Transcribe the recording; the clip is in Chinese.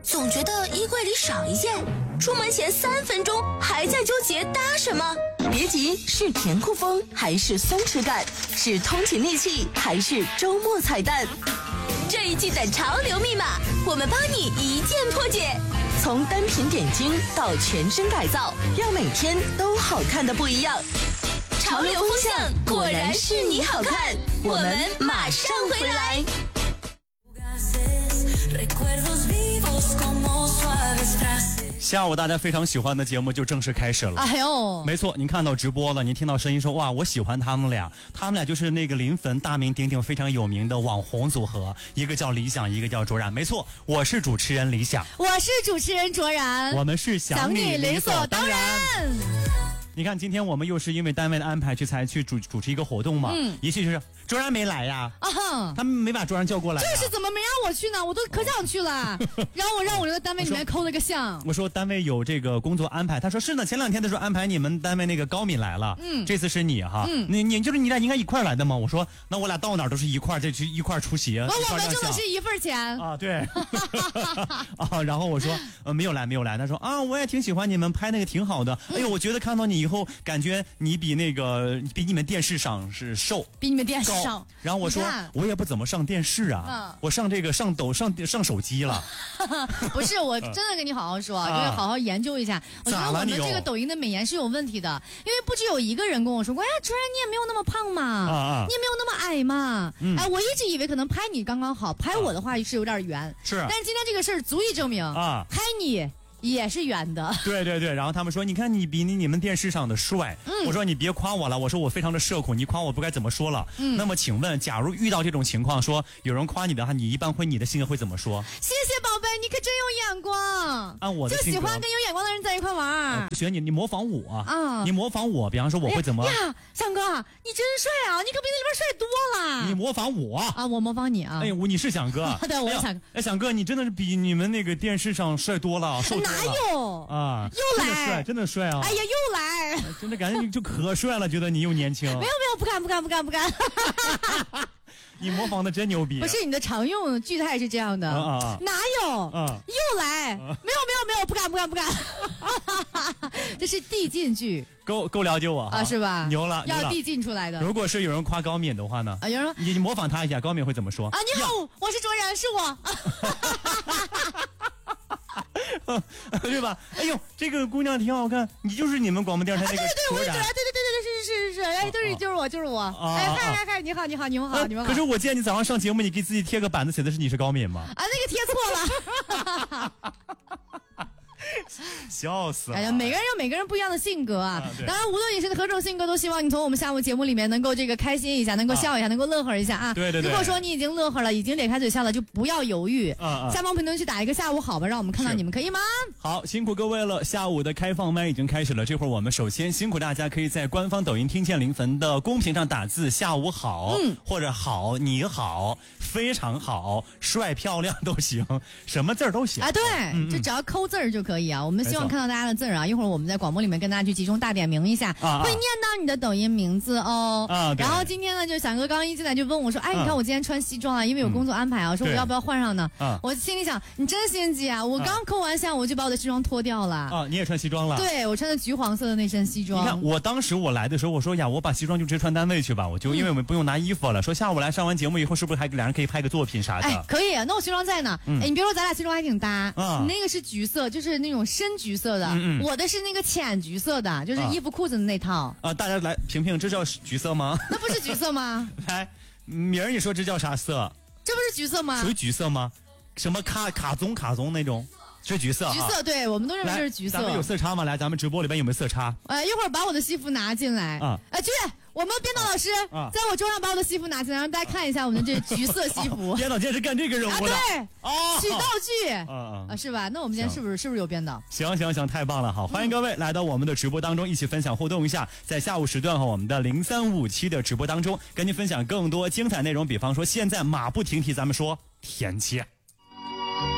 总觉得衣柜里少一件，出门前3分钟还在纠结搭什么。别急，是甜酷风还是松弛感？是通勤利器还是周末彩蛋？这一季的潮流密码，我们帮你一键破解。从单品点睛到全身改造，让每天都好看的不一样。潮流风向果然是你好看，我们马上回来。 下午大家非常喜欢的节目就正式开始了。 哎呦， 没错，您看到直播了，您听到声音说哇，我喜欢他们俩，他们俩就是那个临汾大名鼎鼎、非常有名的网红组合，一个叫理想，一个叫卓然。没错，我是主持人理想， 我是主持人卓然， 我们是想你理所当然。你看，今天我们又是因为单位的安排才去主持一个活动嘛，一去就是卓然没来呀，他们没把卓然叫过来， 就是怎么没让我去呢？我都可想去了，让我这个单位里面抠了个像。 我说单位有这个工作安排，他说是呢，前2天的时候安排你们单位那个高敏来了，这次是你哈，你就是你俩应该一块来的吗？我说那我俩到哪儿都是一块，这一块出席， 我们挣的是一份钱啊，对，啊，然后我说没有来，他说啊，我也挺喜欢你们拍那个挺好的，哎呦，我觉得看到你以后，感觉你比你们电视上是瘦， 比你们电视上。 然后我说我也不怎么上电视啊，我上手机了。 不是，我真的跟你好好说，就是好好研究一下。我觉得我们这个抖音的美颜是有问题的，因为不止有一个人跟我说过，哎呀，卓然你也没有那么胖嘛，你也没有那么矮嘛，哎，我一直以为可能拍你刚刚好，拍我的话是有点圆， 是， 但是今天这个事儿足以证明拍你也是圆的。 对，然后他们说你看你比你们电视上的帅，我说你别夸我了，我说我非常的社恐，你夸我不该怎么说了。那么请问假如遇到这种情况，说有人夸你的话，你一般你的性格会怎么说？ 谢谢宝贝，你可真有眼光， 按我的性格就喜欢跟有眼光的人在一块玩。 不学你模仿我啊，你模仿我，比方说我会怎么呀，翔哥你真帅啊，你可比那里边帅多了。 你模仿我啊， 我模仿你啊。 哎，你是翔哥对，我是翔哥。 哎，翔哥你真的是比你们那个电视上帅多了，瘦多了。 哪有啊， 又来， 真的帅啊！ 哎呀，又来， 真的感觉你就可帅了，觉得你又年轻。 没有，不敢。 你模仿的真牛逼。 不是，你的常用句态是这样的，哪有？又来，没有，不敢。这是递进句， 够了解我啊， 是吧？ 牛了， 要递进出来的。 如果是有人夸高敏的话呢？ 有人说你模仿他一下，高敏会怎么说？ 啊，你好，我是卓然，是我。对吧？哎呦，这个姑娘挺好看，你就是你们广播电视台那个卓然。 对，是，哎，就是我。哎，嗨，你好。 可是我见你早上上节目，你给自己贴个板子，写的是你是高敏吗？ 那个贴错了。 笑死了！ 哎呀，每个人有每个人不一样的性格啊。当然，无论你是何种性格，都希望你从我们下午节目里面能够这个开心一下，能够笑一下，能够乐呵一下啊。 对。 如果说你已经乐呵了，已经咧开嘴笑了，就不要犹豫。下方评论区打一个下午好吧，让我们看到你们，可以吗？ 好，辛苦各位了。下午的开放麦已经开始了，这会儿我们首先辛苦大家，可以在官方抖音听见临汾的公屏上打字下午好，或者好你好，非常好，帅漂亮都行，什么字儿都行啊。对，就只要抠字儿就可以啊。我们希望看到大家的字儿啊，一会儿我们在广播里面跟大家去集中大点名一下，会念到你的抖音名字哦。然后今天呢，就翔哥刚一进来就问我说，哎，你看我今天穿西装啊，因为有工作安排啊，说我要不要换上呢？我心里想，你真心机啊！我刚抠完像我就把我的西装脱掉了啊！ 你也穿西装了？ 对，我穿的橘黄色的那身西装。 你看，我当时我来的时候，我说呀，我把西装就直接穿单位去吧，我就因为我们不用拿衣服了。说下午来上完节目以后，是不是还两人可以拍个作品啥的？ 哎，可以，那我西装在呢。你别说，咱俩西装还挺搭。你那个是橘色，就是那种深橘色的。我的是那个浅橘色的，就是衣服裤子的那套。 大家来评评，这叫橘色吗？ 那不是橘色吗？ 来，明儿你说这叫啥色？ 这不是橘色吗？ 属于橘色吗？什么卡棕那种？是橘色， 橘色，对，我们都认为这是橘色。 咱们有色差吗？来，咱们直播里边有没有色差？ 一会儿把我的西服拿进来。去，我们编导老师在我桌上把我的西服拿进来，让大家看一下我们这橘色西服。 编导今天是干这个任务的， 对，取道具，是吧？那我们今天是不是有编导？ 行，太棒了！好，欢迎各位来到我们的直播当中，一起分享互动一下。在下午时段和我们的0357的直播当中，跟您分享更多精彩内容。比方说，现在马不停蹄，咱们说天气。